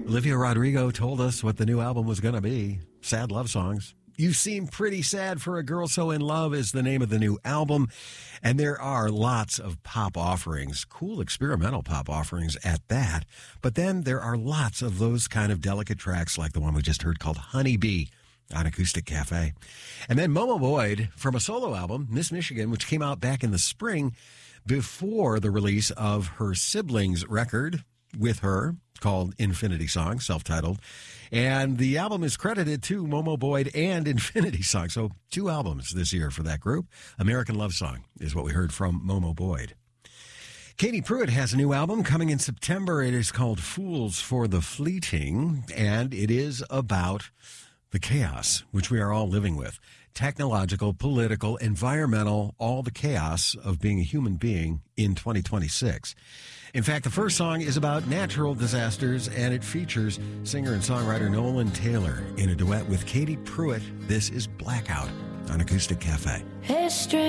Olivia Rodrigo told us what the new album was going to be. Sad love songs. You Seem Pretty Sad for a Girl So in Love is the name of the new album. And there are lots of pop offerings, cool experimental pop offerings at that. But then there are lots of those kind of delicate tracks like the one we just heard called Honeybee on Acoustic Cafe. And then Momo Boyd from a solo album, Miss Michigan, which came out back in the spring before the release of her siblings' record with her called Infinity Song, self-titled. And the album is credited to Momo Boyd and Infinity Song. So 2 albums this year for that group. American Love Song is what we heard from Momo Boyd. Katie Pruitt has a new album coming in September. It is called Fools for the Fleeting, and it is about the chaos which we are all living with. Technological, political, environmental, all the chaos of being a human being in 2026. In fact, the first song is about natural disasters, and it features singer and songwriter Nolan Taylor in a duet with Katie Pruitt. This is Blackout on Acoustic Cafe. History.